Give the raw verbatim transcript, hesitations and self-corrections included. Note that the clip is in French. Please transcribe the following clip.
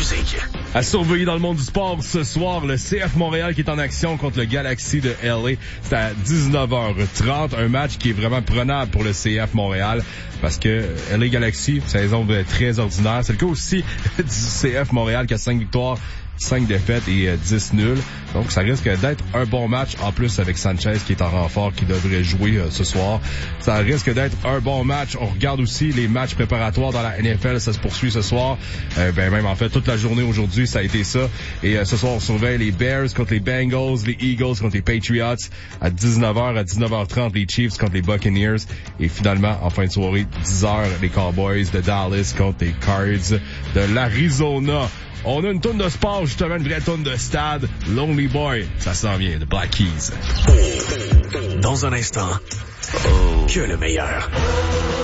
musique. À surveiller dans le monde du sport ce soir, le C F Montréal qui est en action contre le Galaxy de L A. C'est à dix-neuf heures trente, un match qui est vraiment prenable pour le C F Montréal parce que L A Galaxy, saison très ordinaire. C'est le cas aussi du C F Montréal qui a cinq victoires, cinq défaites et euh, dix nuls. Donc, ça risque d'être un bon match. En plus, avec Sanchez qui est en renfort, qui devrait jouer euh, ce soir. Ça risque d'être un bon match. On regarde aussi les matchs préparatoires dans la N F L. Ça se poursuit ce soir. Euh, ben, même, en fait, toute la journée aujourd'hui, ça a été ça. Et euh, ce soir, on surveille les Bears contre les Bengals, les Eagles contre les Patriots. À dix-neuf heures, à dix-neuf heures trente, les Chiefs contre les Buccaneers. Et finalement, en fin de soirée, dix heures, les Cowboys de Dallas contre les Cards de l'Arizona. On a une tourne de sport, justement, une vraie tourne de stade. Lonely Boy, ça s'en vient, de Black Keys. Dans un instant, oh, que le meilleur.